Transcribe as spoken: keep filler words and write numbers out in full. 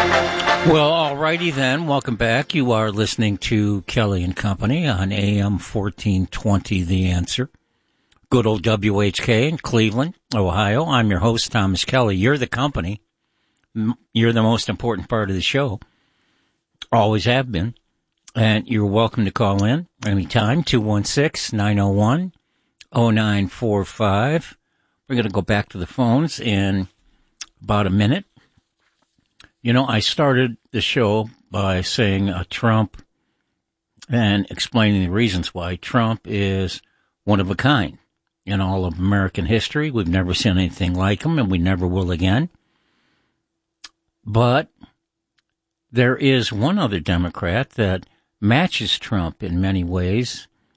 Well, all righty then. Welcome back. You are listening to Kelly and Company on A M fourteen twenty, The Answer. Good old W H K in Cleveland, Ohio. I'm your host, Thomas Kelly. You're the company. You're the most important part of the show. Always have been. And you're welcome to call in anytime, two one six, nine oh one, oh nine four five. We're going to go back to the phones in about a minute. You know, I started the show by saying uh, Trump and explaining the reasons why Trump is one of a kind in all of American history. We've never seen anything like him, and we never will again. But there is one other Democrat that matches Trump in many ways,